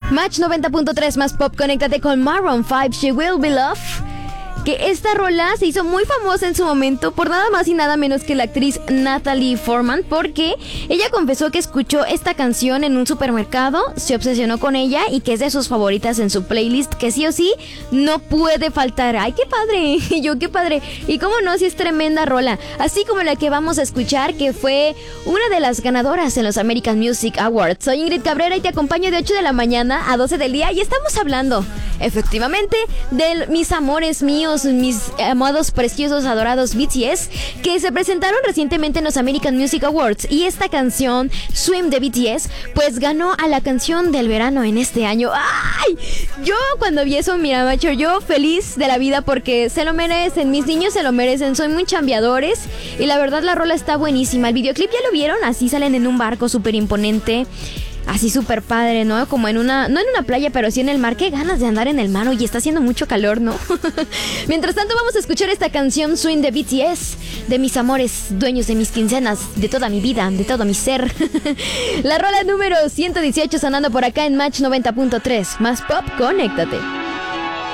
Match 90.3 más pop, conéctate con Maroon 5, She Will Be Loved. Que esta rola se hizo muy famosa en su momento por nada más y nada menos que la actriz Natalie Portman, porque ella confesó que escuchó esta canción en un supermercado, se obsesionó con ella y que es de sus favoritas en su playlist, que sí o sí no puede faltar. ¡Ay, qué padre! Y yo, qué padre. Y cómo no, si es tremenda rola. Así como la que vamos a escuchar, que fue una de las ganadoras en los American Music Awards. Soy Ingrid Cabrera y te acompaño de 8 de la mañana a 12 del día y estamos hablando, efectivamente, de mis amores míos, mis amados, preciosos, adorados BTS, que se presentaron recientemente en los American Music Awards, y esta canción Swim de BTS pues ganó a la canción del verano en este año. ¡Ay! Yo cuando vi eso, mira, macho, yo feliz de la vida porque se lo merecen, mis niños se lo merecen, son muy chambeadores y la verdad la rola está buenísima. El videoclip ya lo vieron, así salen en un barco súper imponente. Así súper padre, ¿no? Como en una, no en una playa, pero sí en el mar. Qué ganas de andar en el mar, y está haciendo mucho calor, ¿no? Mientras tanto, vamos a escuchar esta canción Swing de BTS, de mis amores, dueños de mis quincenas, de toda mi vida, de todo mi ser. La rola número 118 sonando por acá en Match 90.3. Más pop, conéctate.